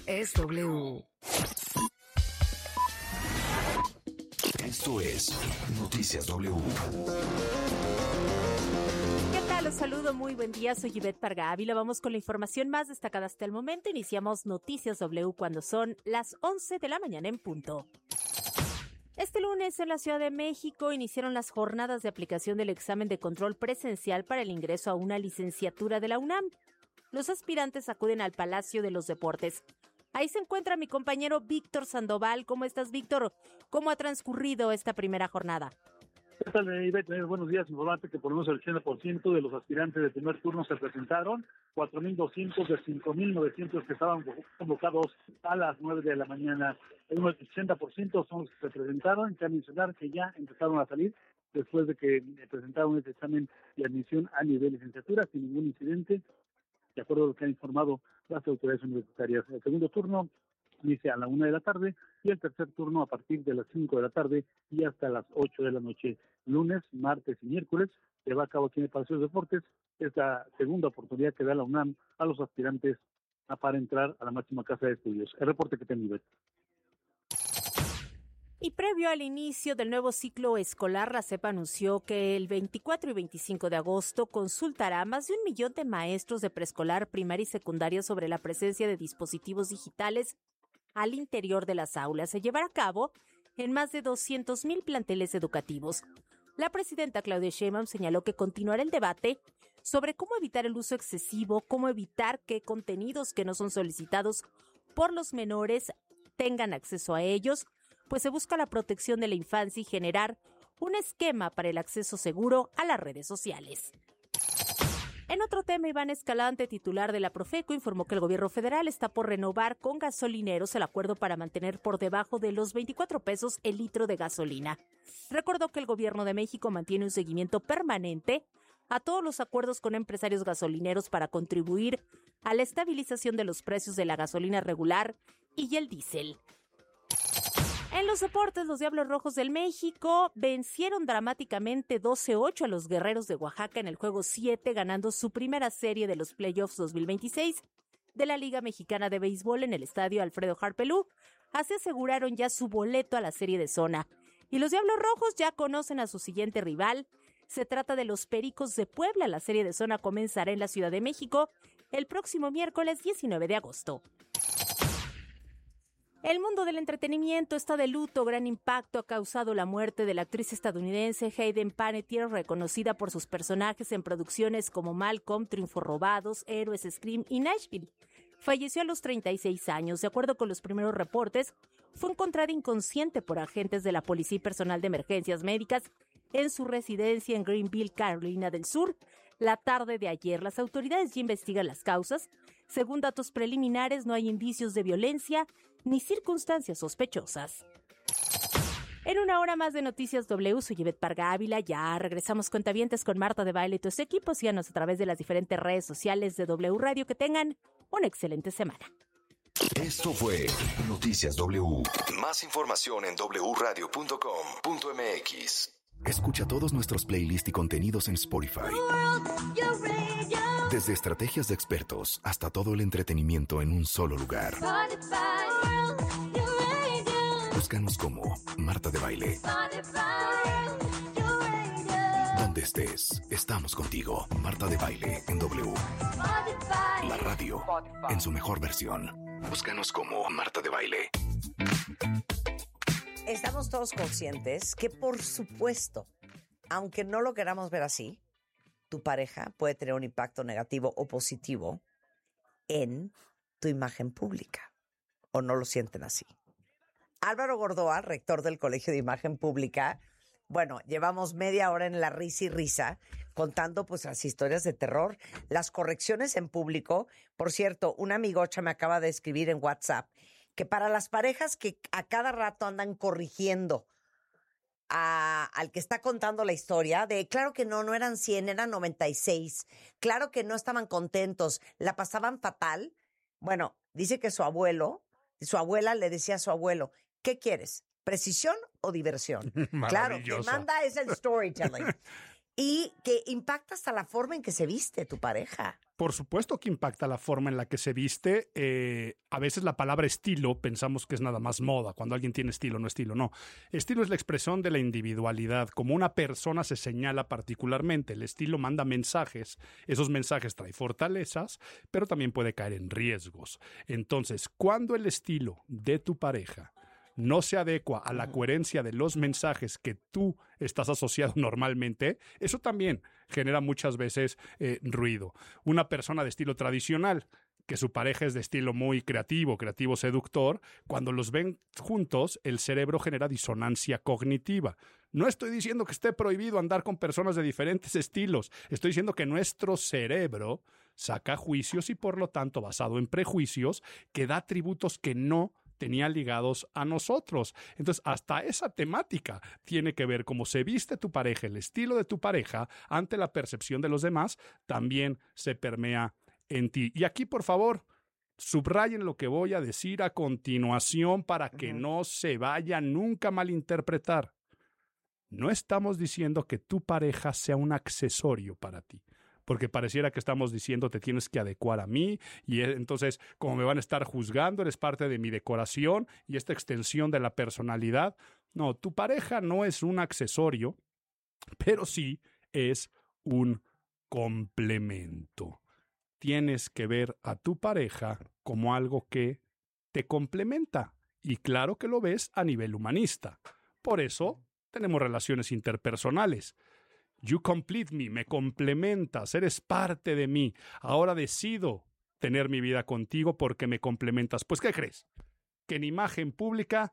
es W. Esto es Noticias W. ¿Qué tal? Los saludo, muy buen día, soy Ivette Parga Ávila. Vamos con la información más destacada hasta el momento. Iniciamos Noticias W cuando son las 11 de la mañana en punto. Este lunes en la Ciudad de México iniciaron las jornadas de aplicación del examen de control presencial para el ingreso a una licenciatura de la UNAM. Los aspirantes acuden al Palacio de los Deportes. Ahí se encuentra mi compañero Víctor Sandoval. ¿Cómo estás, Víctor? ¿Cómo ha transcurrido esta primera jornada? ¿Qué tal, Ivette? Buenos días. Informarte que por lo menos el 80% de los aspirantes de primer turno se presentaron, 4.200 de 5.900 que estaban convocados a las 9 de la mañana. El 80% son los que se presentaron. Hay que mencionar que ya empezaron a salir después de que presentaron este examen de admisión a nivel licenciatura sin ningún incidente, de acuerdo a lo que han informado las autoridades universitarias. El segundo turno inicia a la 1 de la tarde y el tercer turno a partir de las 5 de la tarde y hasta las 8 de la noche. Lunes, martes y miércoles se va a cabo aquí en el Palacio de los Deportes esta segunda oportunidad que da la UNAM a los aspirantes para entrar a la máxima casa de estudios. El reporte que tengo, Ivette. Y previo al inicio del nuevo ciclo escolar, la SEP anunció que el 24 y 25 de agosto consultará a más de 1 millón de maestros de preescolar, primaria y secundaria sobre la presencia de dispositivos digitales al interior de las aulas. Se llevará a cabo en más de 200,000 planteles educativos. La presidenta Claudia Sheinbaum señaló que continuará el debate sobre cómo evitar el uso excesivo, cómo evitar que contenidos que no son solicitados por los menores tengan acceso a ellos, pues se busca la protección de la infancia y generar un esquema para el acceso seguro a las redes sociales. En otro tema, Iván Escalante, titular de la Profeco, informó que el gobierno federal está por renovar con gasolineros el acuerdo para mantener por debajo de los 24 pesos el litro de gasolina. Recordó que el gobierno de México mantiene un seguimiento permanente a todos los acuerdos con empresarios gasolineros para contribuir a la estabilización de los precios de la gasolina regular y el diésel. En los deportes, los Diablos Rojos del México vencieron dramáticamente 12-8 a los Guerreros de Oaxaca en el juego 7, ganando su primera serie de los playoffs 2026 de la Liga Mexicana de Béisbol en el estadio Alfredo Harpelú. Así aseguraron ya su boleto a la serie de zona. Y los Diablos Rojos ya conocen a su siguiente rival. Se trata de los Pericos de Puebla. La serie de zona comenzará en la Ciudad de México el próximo miércoles 19 de agosto. El mundo del entretenimiento está de luto. Gran impacto ha causado la muerte de la actriz estadounidense Hayden Panettiere, reconocida por sus personajes en producciones como Malcolm, Triunfos Robados, Héroes, Scream y Nashville. Falleció a los 36 años. De acuerdo con los primeros reportes, fue encontrada inconsciente por agentes de la policía y personal de emergencias médicas en su residencia en Greenville, Carolina del Sur, la tarde de ayer. Las autoridades ya investigan las causas. Según datos preliminares, no hay indicios de violencia ni circunstancias sospechosas. En una hora más de Noticias W, soy Ivette Parga Ávila. Ya regresamos cuentavientes con Marta de Baile y todo su equipo. Síganos a través de las diferentes redes sociales de W Radio. Que tengan una excelente semana. Esto fue Noticias W. Más información en wradio.com.mx. Escucha todos nuestros playlists y contenidos en Spotify. Desde estrategias de expertos hasta todo el entretenimiento en un solo lugar. Búscanos como Marta de Baile. Donde estés, estamos contigo. Marta de Baile en W. La radio en su mejor versión. Búscanos como Marta de Baile. Estamos todos conscientes que, por supuesto, aunque no lo queramos ver así, tu pareja puede tener un impacto negativo o positivo en tu imagen pública. ¿O no lo sienten así? Álvaro Gordoa, rector del Colegio de Imagen Pública, bueno, llevamos media hora en la risa y risa contando pues las historias de terror, las correcciones en público. Por cierto, una amigocha me acaba de escribir en WhatsApp que para las parejas que a cada rato andan corrigiendo al que está contando la historia, de claro que no eran 100, eran 96, claro que no estaban contentos, la pasaban fatal. Bueno, dice que su abuela le decía a su abuelo, ¿qué quieres? ¿Precisión o diversión? Claro, que manda es el storytelling. Y que impacta hasta la forma en que se viste tu pareja. Por supuesto que impacta la forma en la que se viste. A veces la palabra estilo pensamos que es nada más moda. Cuando alguien tiene estilo, no estilo, no. Estilo es la expresión de la individualidad. Como una persona se señala particularmente. El estilo manda mensajes. Esos mensajes traen fortalezas, pero también puede caer en riesgos. Entonces, cuando el estilo de tu pareja no se adecua a la coherencia de los mensajes que tú estás asociado normalmente, eso también genera muchas veces ruido. Una persona de estilo tradicional, que su pareja es de estilo muy creativo seductor, cuando los ven juntos, el cerebro genera disonancia cognitiva. No estoy diciendo que esté prohibido andar con personas de diferentes estilos, estoy diciendo que nuestro cerebro saca juicios y por lo tanto, basado en prejuicios, que da atributos que no tenía ligados a nosotros. Entonces, hasta esa temática tiene que ver cómo se viste tu pareja, el estilo de tu pareja ante la percepción de los demás, también se permea en ti. Y aquí, por favor, subrayen lo que voy a decir a continuación para que no se vaya nunca a malinterpretar. No estamos diciendo que tu pareja sea un accesorio para ti, porque pareciera que estamos diciendo te tienes que adecuar a mí y entonces como me van a estar juzgando, eres parte de mi decoración y esta extensión de la personalidad. No, tu pareja no es un accesorio, pero sí es un complemento. Tienes que ver a tu pareja como algo que te complementa y claro que lo ves a nivel humanista. Por eso tenemos relaciones interpersonales. You complete me complementas, eres parte de mí. Ahora decido tener mi vida contigo porque me complementas. Pues, ¿qué crees? Que en imagen pública